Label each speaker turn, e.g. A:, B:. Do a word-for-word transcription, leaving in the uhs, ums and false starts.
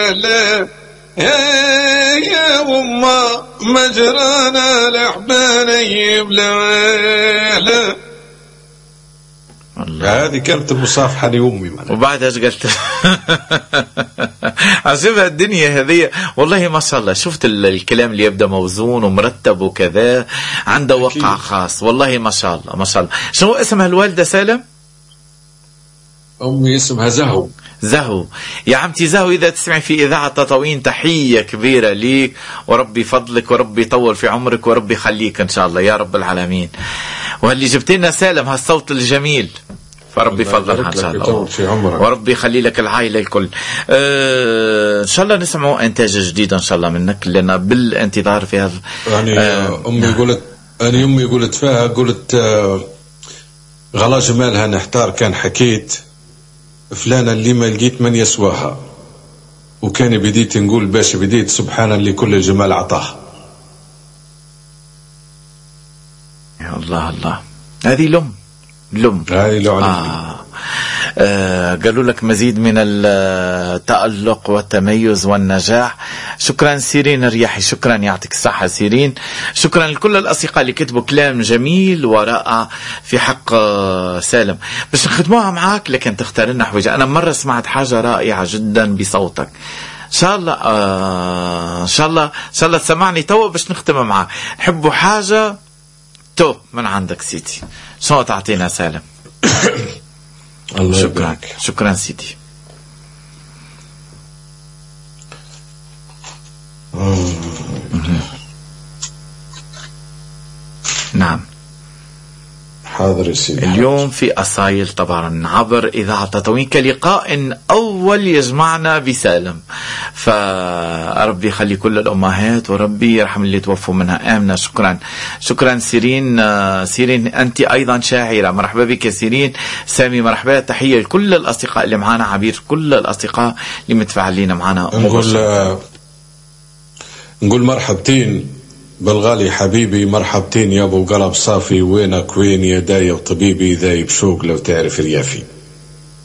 A: لا يا يا أمه مجرانا لحباني بلا لا. هذه كانت المصافحة لأمي.
B: وبعدها ايش قلت؟ عجبها الدنيا هذه والله ما شاء الله. شفت الكلام اللي يبدأ موزون ومرتب وكذا، عنده وقع خاص والله ما شاء الله ما شاء الله. شنو اسمها الوالدة سالم؟
A: أمي اسمها زهو.
B: زهو يا عمتي زهو، إذا تسمعي في إذاعة تطاوين تحية كبيرة ليك، وربي فضلك وربي يطول في عمرك وربي يخليك إن شاء الله يا رب العالمين. وهاللي جبت لنا سالم هالصوت الجميل، فربي يفضلها إن شاء الله وربي يخلي لك العائلة الكل. أه إن شاء الله نسمعوا إنتاج جديد إن شاء الله منك، لنا بالانتظار في هذا.
A: يعني أه أمي نعم. قلت أنا أمي قلت فيها قلت آه غلا جمالها نحتار، كان حكيت فلانة اللي ما لقيت من يسواها، وكان بديت نقول باش بديت سبحان اللي كل الجمال عطاه.
B: يا الله الله. هذه لم لم
A: هذه لم
B: آه. آه قالوا لك مزيد من التألق والتميز والنجاح. شكرا سيرين الرياحي، شكرا يعطيك الصحة سيرين. شكرا لكل الأصدقاء اللي كتبوا كلام جميل ورائع في حق سالم. بس نختموها معاك لكن تختار لنا حويجة. أنا مرة سمعت حاجة رائعة جدا بصوتك، إن شاء الله آه إن شاء الله إن شاء الله تسمعني تو باش نختم معاك. حبوا حاجة توب من عندك سيدي، شو تعطينا سالم؟
A: الله
B: شكرا
A: يبارك.
B: شكرا سيدي. نعم
A: حاضر سيدي.
B: اليوم في أصايل طبعا عبر إذاعة تطاوين كلقاء أول يجمعنا بسالم، فربي يخلي كل الأمهات وربي يرحم اللي توفوا منها آمنة. شكرا شكرا سيرين. سيرين أنت أيضا شاعرة، مرحبا بك يا سيرين. سامي مرحبا، تحية لكل الأصدقاء اللي معنا، عبير كل الأصدقاء اللي متفاعلين معنا.
A: نقول نقول مرحبتين بالغالي حبيبي، مرحبتين يا ابو قلب صافي، وينك وين يا داي وطبيبي ذايب شوق لو تعرف اليافي.